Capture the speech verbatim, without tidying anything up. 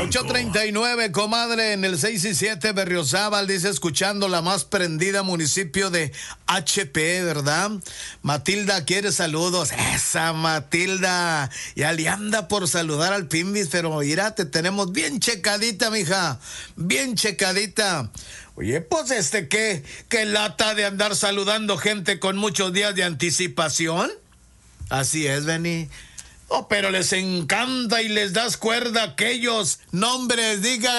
ocho treinta y nueve, comadre, en el seis y siete, Berriozábal, dice, escuchando la más prendida municipio de H P, ¿verdad? Matilda quiere saludos. Esa Matilda. Ya le anda por saludar al Pimbis, pero mira, te tenemos bien checadita, mija. Bien checadita. Oye, pues este, ¿qué? ¿Qué lata de andar saludando gente con muchos días de anticipación? Así es, Benny. Oh, pero les encanta y les das cuerda a aquellos nombres, diga